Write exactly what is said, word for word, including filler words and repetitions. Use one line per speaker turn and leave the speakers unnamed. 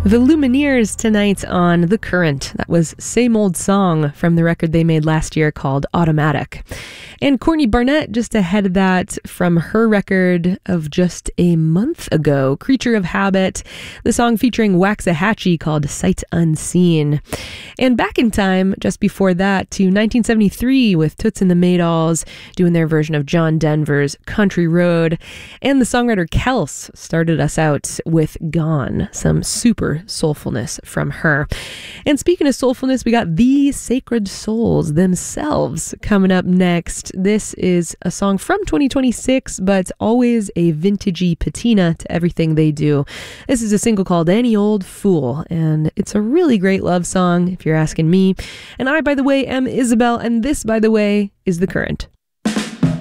The Lumineers tonight on The Current. That was Same Old Song from the record they made last year called Automatic. And Courtney Barnett just ahead of that from her record of just a month ago, Creature of Habit, the song featuring Waxahachie called Sight Unseen. And back in time, just before that, to nineteen seventy-three with Toots and the Maydolls doing their version of John Denver's Country Road. And the songwriter Kels started us out with Gone, some super soulfulness from her. And speaking of soulfulness, we got The Sacred Souls themselves coming up next. This is a song from twenty twenty-six, but always a vintagey patina to everything they do. This is a single called Any Old Fool, and it's a really great love song, if you're asking me. And I, by the way, am Isabel, and this, by the way, is The Current.